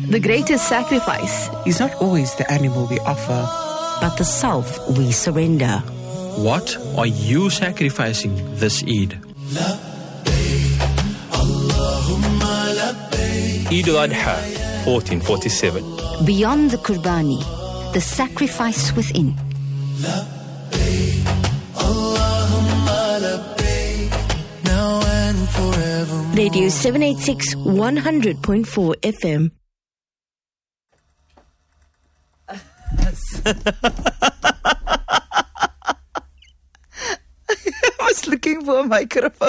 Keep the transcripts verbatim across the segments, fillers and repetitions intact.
The greatest sacrifice is not always the animal we offer, but the self we surrender. What are you sacrificing this Eid? Eid al-Adha, fourteen forty-seven. Beyond the Qurbani, the sacrifice within. Radio seven eighty-six, one hundred point four F M. I was looking for a microphone.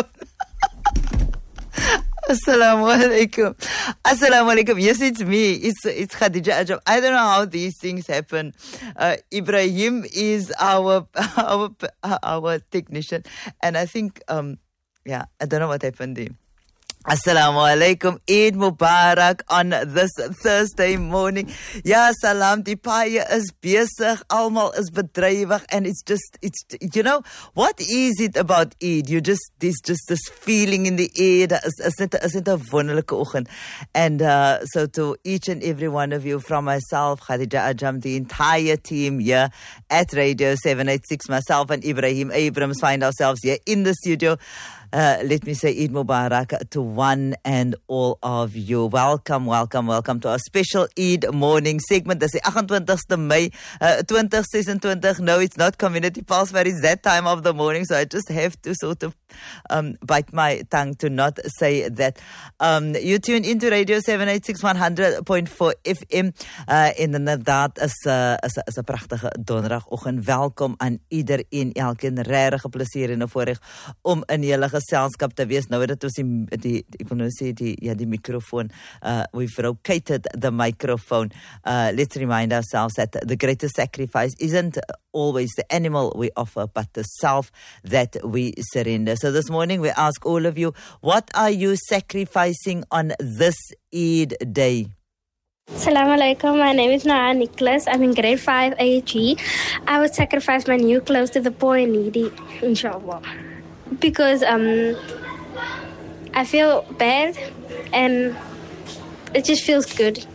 Assalamu alaikum. Assalamu alaikum. Yes, it's me. It's it's Khadija Ajam. I don't know how these things happen. Uh, Ibrahim is our our our technician, and I think um yeah, I don't know what happened there. Assalamu alaikum, Eid Mubarak on this Thursday morning. Ja, salam, die paie is besig, almal is bedrywig, and it's just, it's, you know, what is it about Eid? You just, there's just this feeling in the air, is, is it, is it a wonderlike oggend? And uh, so to each and every one of you, from myself, Khadija Ajam, the entire team here at Radio seven eighty-six, myself and Ibrahim Abrams find ourselves here in the studio. Uh, let me say Eid Mubarak to one and all of you. Welcome, welcome, welcome to our special Eid morning segment. Dis die agt-en-twintigste Mei, uh, twenty twenty-six. No, it's not Community Pulse, but it's that time of the morning, so I just have to sort of um, bite my tongue to not say that. Um, you tune into Radio seven eighty-six, one hundred point four F M. Uh, en inderdaad is 'n uh, is 'n is 'n pragtige donderdagoggend. Welkom aan iedereen, elkeen, regtig 'n plesier en 'n voorreg om in julle geselskap te wees. Nou dat ons die, die ek wil nou sê die ja die microphone, uh, we've rotated the microphone. Uh, let's remind ourselves that the greatest sacrifice isn't always the animal we offer, but the self that we surrender. So this morning we ask all of you, what are you sacrificing on this Eid day? Assalamu alaikum, my name is Noah Nicholas. I'm in grade five A G. I would sacrifice my new clothes to the poor and needy, inshallah. Because um, I feel bad and it just feels good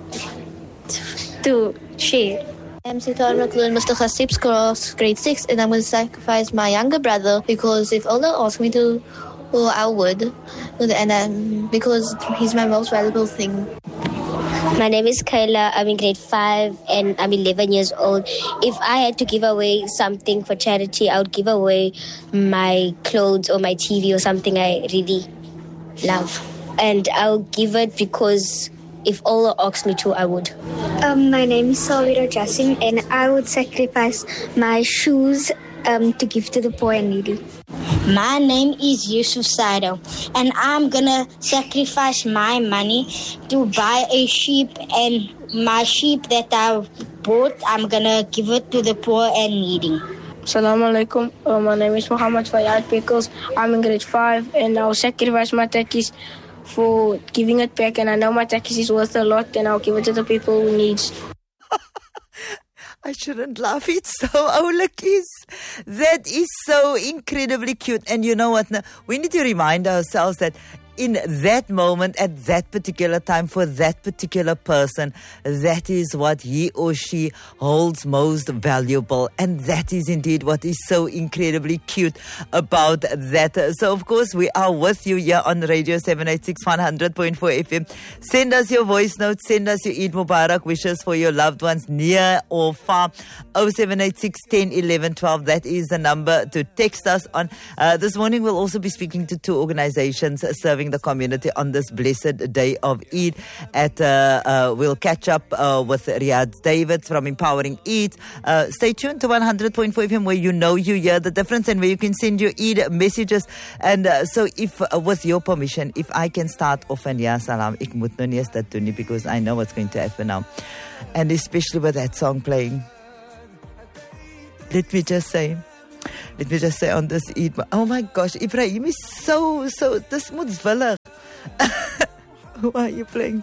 to share. I'm Sitar McLean, Mister Khasib's class, grade six, and I'm going to sacrifice my younger brother because if Allah asked me to, well, I would, and um, because he's my most valuable thing. My name is Kayla. I'm in grade five and I'm eleven years old. If I had to give away something for charity, I would give away my clothes or my T V or something I really love. And I'll give it because if Allah asks me to, I would. Um, my name is Salvira Jassim and I would sacrifice my shoes um, to give to the poor and needy. My name is Yusuf Saido, and I'm gonna sacrifice my money to buy a sheep, and my sheep that I bought, I'm gonna give it to the poor and needy. Assalamu alaikum. Uh, my name is Muhammad Fayyad Pickles. I'm in grade five, and I'll sacrifice my takis for giving it back, and I know my takis is worth a lot, and I'll give it to the people who needs. I shouldn't laugh. It's so oulikies. That is so incredibly cute. And you know what? Now, we need to remind ourselves that in that moment, at that particular time, for that particular person, that is what he or she holds most valuable. And that is indeed what is so incredibly cute about that. So, of course, we are with you here on Radio seven eighty-six, one hundred point four F M. Send us your voice notes. Send us your Eid Mubarak wishes for your loved ones near or far. oh seven eight six, one oh, eleven, twelve. That is the number to text us on. Uh, this morning, we'll also be speaking to two organizations serving the community on this blessed day of Eid. At uh, uh, we'll catch up uh, with Riyadh David from Empowering Eid. Uh, stay tuned to one hundred point four F M, where you know you hear the difference and where you can send your Eid messages. And uh, so, if uh, with your permission, if I can start off, and ya salam, ek moet nou nie eens dit doen nie, because I know what's going to happen now, and especially with that song playing. Let me just say. Let me just say on this Eid, oh my gosh, Ibrahim is so, so, this moedswillig. Who are you playing?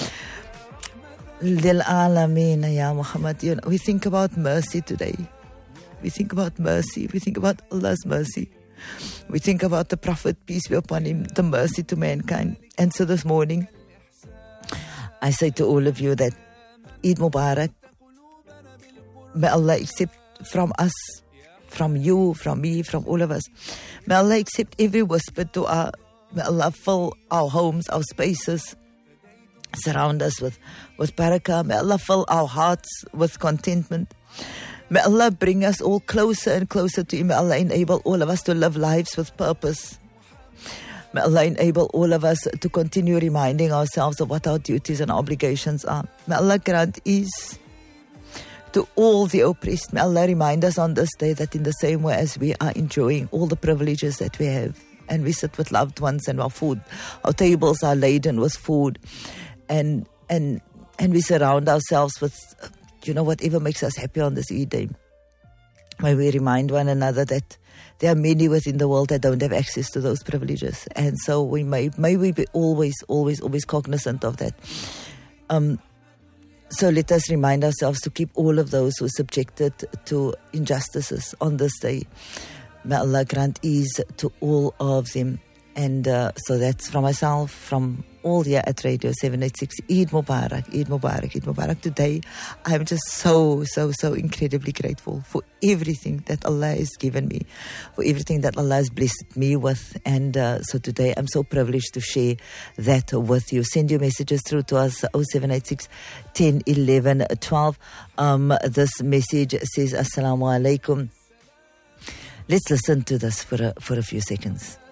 Lil Alameen, Ya Muhammad. You know, we think about mercy today. We think about mercy. We think about Allah's mercy. We think about the Prophet, peace be upon him, the mercy to mankind. And so this morning, I say to all of you that Eid Mubarak. May Allah accept from us, from you, from me, from all of us. May Allah accept every whispered dua. May Allah fill our homes, our spaces, surround us with, with barakah. May Allah fill our hearts with contentment. May Allah bring us all closer and closer to Him. May Allah enable all of us to live lives with purpose. May Allah enable all of us to continue reminding ourselves of what our duties and obligations are. May Allah grant ease to all the oppressed. May Allah remind us on this day that in the same way as we are enjoying all the privileges that we have, and we sit with loved ones and our food, our tables are laden with food, and and and we surround ourselves with, you know, whatever makes us happy on this Eid day. May we remind one another that there are many within the world that don't have access to those privileges, and so we may may we be always, always, always cognizant of that. Um, So let us remind ourselves to keep all of those who are subjected to injustices on this day. May Allah grant ease to all of them. And uh, so that's from myself, from all here at Radio seven eighty-six. Eid Mubarak, Eid Mubarak, Eid Mubarak. Today, I'm just so, so, so incredibly grateful for everything that Allah has given me, for everything that Allah has blessed me with. And uh, so today, I'm so privileged to share that with you. Send your messages through to us, oh seven eight six, ten, eleven, twelve. Um, this message says, Assalamu alaikum. Let's listen to this for a, for a few seconds.